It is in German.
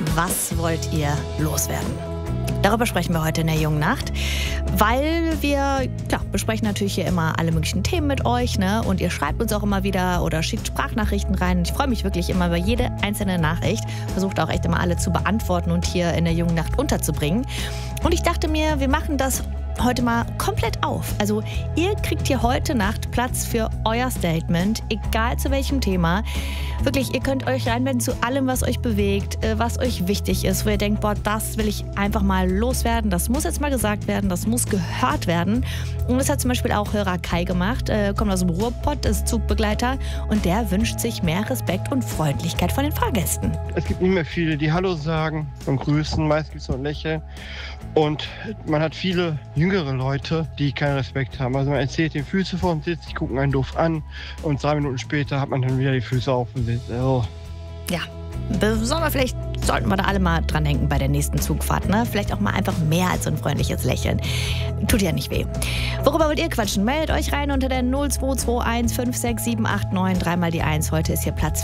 Was wollt ihr loswerden? Darüber sprechen wir heute in der Jungen Nacht, weil wir besprechen natürlich hier immer alle möglichen Themen mit euch, ne? Und ihr schreibt uns auch immer wieder oder schickt Sprachnachrichten rein. Ich freue mich wirklich immer über jede einzelne Nachricht, versucht auch echt immer alle zu beantworten und hier in der Jungen Nacht unterzubringen. Und ich dachte mir, wir machen das heute mal komplett auf. Also ihr kriegt hier heute Nacht Platz für euer Statement, egal zu welchem Thema. Wirklich, ihr könnt euch reinwenden zu allem, was euch bewegt, was euch wichtig ist, wo ihr denkt, boah, das will ich einfach mal loswerden, das muss jetzt mal gesagt werden, das muss gehört werden. Und das hat zum Beispiel auch Hörer Kai gemacht, kommt aus dem Ruhrpott, ist Zugbegleiter und der wünscht sich mehr Respekt und Freundlichkeit von den Fahrgästen. Es gibt nicht mehr viele, die Hallo sagen und grüßen, meist gibt es so ein Lächeln. Und man hat viele jüngere Leute, die keinen Respekt haben. Also man erzählt den Füße vor dem Sitz, die gucken einen doof an und 3 Minuten später hat man dann wieder die Füße auf dem Sitz. Oh. Ja, sollten wir da alle mal dran denken bei der nächsten Zugfahrt, ne? Vielleicht auch mal einfach mehr als so ein freundliches Lächeln. Tut ja nicht weh. Worüber wollt ihr quatschen? Meldet euch rein unter der 0221 56789, dreimal die 1. Heute ist hier Platz